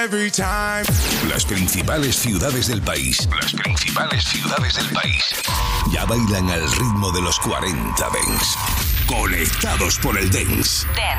every time. Las principales ciudades del país. Ya bailan al ritmo de los 40 Dance. Conectados por el Dance.